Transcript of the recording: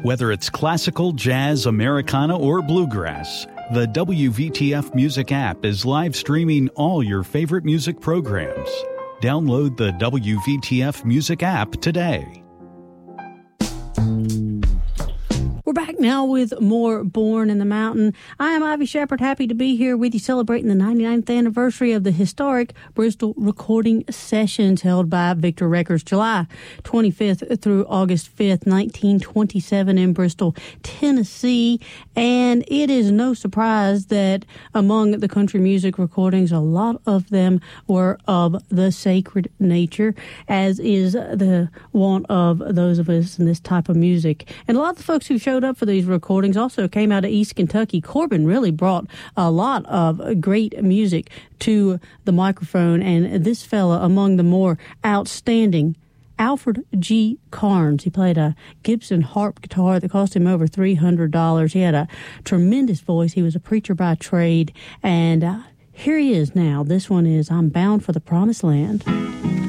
Whether it's classical, jazz, Americana, or bluegrass, the WVTF Music app is live streaming all your favorite music programs. Download the WVTF Music app today. We're back now with more Born in the Mountain. I am Ivy Shepard, happy to be here with you celebrating the 99th anniversary of the historic Bristol Recording Sessions held by Victor Records, July 25th through August 5th, 1927 in Bristol, Tennessee. And it is no surprise that among the country music recordings, a lot of them were of the sacred nature, as is the want of those of us in this type of music. And a lot of the folks who showed up for these recordings also came out of East Kentucky. Corbin really brought a lot of great music to the microphone, and this fella among the more outstanding, Alfred G. Carnes. He played a Gibson harp guitar that cost him over $300. He had a tremendous voice. He was a preacher by trade, and here he is now. This one is I'm Bound for the Promised Land.